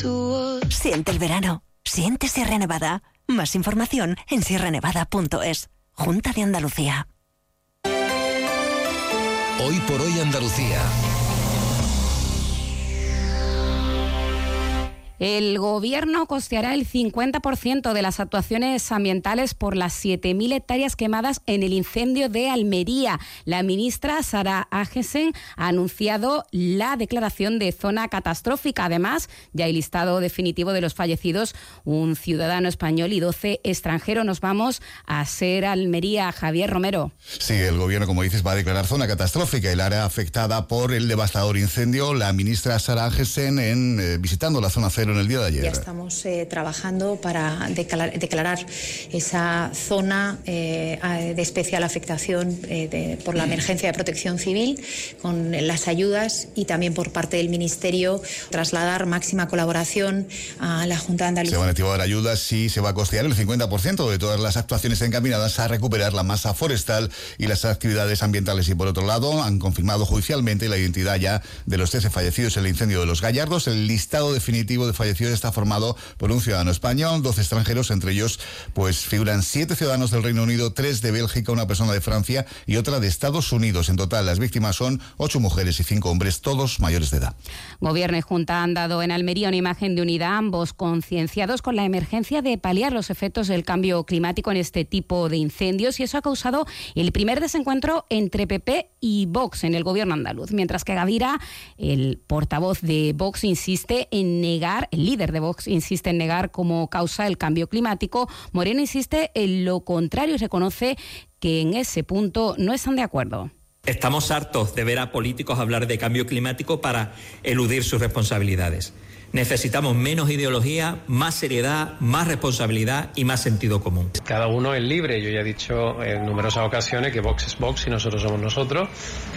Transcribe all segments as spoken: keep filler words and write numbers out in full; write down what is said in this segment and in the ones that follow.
Siente el verano. Siente Sierra Nevada. Más información en sierra nevada punto es. Junta de Andalucía. Hoy por hoy Andalucía. El Gobierno costeará el cincuenta por ciento de las actuaciones ambientales por las siete mil hectáreas quemadas en el incendio de Almería. La ministra Sara Agesen ha anunciado la declaración de zona catastrófica. Además, ya hay listado definitivo de los fallecidos, un ciudadano español y doce extranjeros. Nos vamos a Ser Almería. Javier Romero. Sí, el Gobierno, como dices, va a declarar zona catastrófica el área afectada por el devastador incendio. La ministra Sara Agesen en eh, visitando la zona cero en el día de ayer. Ya estamos eh, trabajando para declarar, declarar esa zona eh, de especial afectación eh, de, por la emergencia de protección civil, con las ayudas, y también por parte del Ministerio trasladar máxima colaboración a la Junta de Andalucía. Se van a activar ayudas y se va a costear el cincuenta por ciento de todas las actuaciones encaminadas a recuperar la masa forestal y las actividades ambientales. Y por otro lado, han confirmado judicialmente la identidad ya de los trece fallecidos en el incendio de Los Gallardos. El listado definitivo de fallecidos está formado por un ciudadano español, doce extranjeros, entre ellos pues figuran siete ciudadanos del Reino Unido, tres de Bélgica, una persona de Francia y otra de Estados Unidos. En total, las víctimas son ocho mujeres y cinco hombres, todos mayores de edad. Gobierno y Junta han dado en Almería una imagen de unidad, ambos concienciados con la emergencia de paliar los efectos del cambio climático en este tipo de incendios, y eso ha causado el primer desencuentro entre P P y Vox en el Gobierno andaluz, mientras que Gavira, el portavoz de Vox, insiste en negar El líder de Vox insiste en negar como causa el cambio climático. Moreno insiste en lo contrario y reconoce que en ese punto no están de acuerdo. Estamos hartos de ver a políticos hablar de cambio climático para eludir sus responsabilidades. Necesitamos menos ideología, más seriedad, más responsabilidad y más sentido común. Cada uno es libre. Yo ya he dicho en numerosas ocasiones que Vox es Vox y nosotros somos nosotros.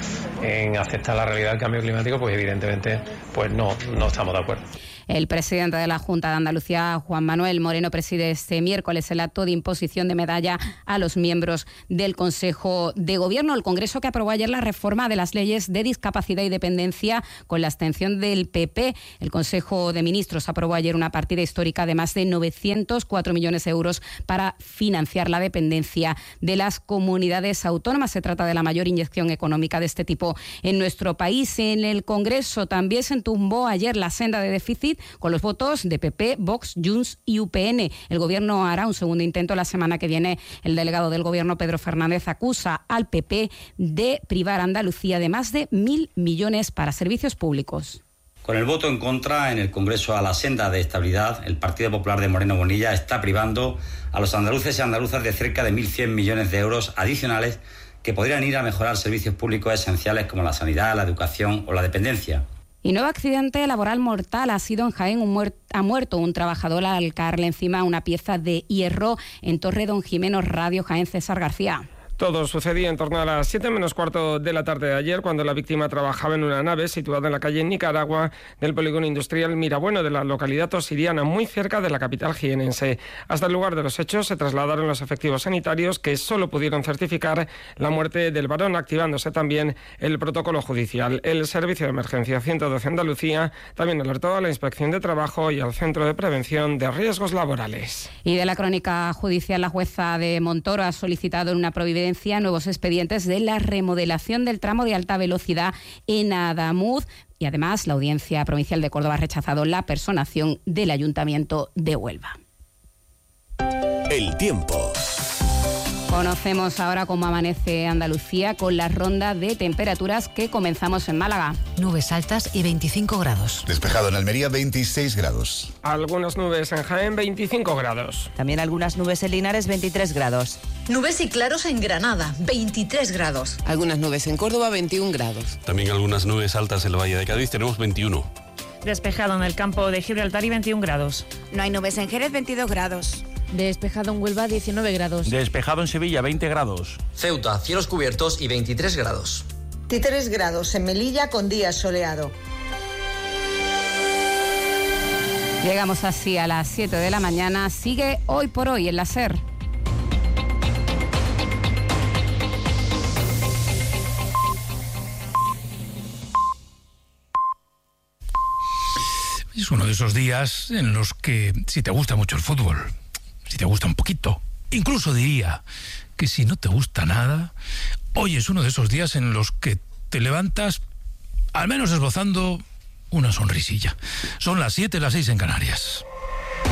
En aceptar la realidad del cambio climático, pues evidentemente pues no, no estamos de acuerdo. El presidente de la Junta de Andalucía, Juan Manuel Moreno, preside este miércoles el acto de imposición de medalla a los miembros del Consejo de Gobierno. El Congreso, que aprobó ayer la reforma de las leyes de discapacidad y dependencia con la abstención del P P. El Consejo de Ministros aprobó ayer una partida histórica de más de novecientos cuatro millones de euros para financiar la dependencia de las comunidades autónomas. Se trata de la mayor inyección económica de este tipo en nuestro país. En el Congreso también se entumbó ayer la senda de déficit con los votos de P P, Vox, Junts y U P N. El Gobierno hará un segundo intento la semana que viene. El delegado del Gobierno, Pedro Fernández, acusa al P P de privar a Andalucía de más de mil millones para servicios públicos. Con el voto en contra en el Congreso a la senda de estabilidad, el Partido Popular de Moreno Bonilla está privando a los andaluces y andaluzas de cerca de mil cien millones de euros adicionales que podrían ir a mejorar servicios públicos esenciales como la sanidad, la educación o la dependencia. Y nuevo accidente laboral mortal ha sido en Jaén. Un muer- ha muerto un trabajador al caerle encima una pieza de hierro en Torre Don Jimeno. Radio Jaén, César García. Todo sucedía en torno a las siete menos cuarto de la tarde de ayer, cuando la víctima trabajaba en una nave situada en la calle Nicaragua del polígono industrial Mirabueno de la localidad tosiriana, muy cerca de la capital jienense. Hasta el lugar de los hechos se trasladaron los efectivos sanitarios, que solo pudieron certificar la muerte del varón, activándose también el protocolo judicial. El Servicio de Emergencia ciento doce Andalucía también alertó a la Inspección de Trabajo y al Centro de Prevención de Riesgos Laborales. Y de la crónica judicial, la jueza de Montoro ha solicitado en una providencia nuevos expedientes de la remodelación del tramo de alta velocidad en Adamuz, y además la Audiencia Provincial de Córdoba ha rechazado la personación del Ayuntamiento de Huelva. El tiempo. Conocemos ahora cómo amanece Andalucía con la ronda de temperaturas que comenzamos en Málaga. Nubes altas y veinticinco grados. Despejado en Almería, veintiséis grados. Algunas nubes en Jaén, veinticinco grados. También algunas nubes en Linares, veintitrés grados. Nubes y claros en Granada, veintitrés grados. Algunas nubes en Córdoba, veintiún grados. También algunas nubes altas en el Valle de Cádiz, tenemos veintiuno. Despejado en el campo de Gibraltar y veintiún grados. No hay nubes en Jerez, veintidós grados. Despejado en Huelva, diecinueve grados. Despejado en Sevilla, veinte grados. Ceuta, cielos cubiertos y veintitrés grados. veintitrés grados en Melilla con día soleado. Llegamos así a las siete de la mañana. Sigue Hoy por Hoy en la SER. es uno de esos días en los que, si te gusta mucho el fútbol, si te gusta un poquito, incluso diría que si no te gusta nada, hoy es uno de esos días en los que te levantas al menos esbozando una sonrisilla. Son las siete, las seis en Canarias.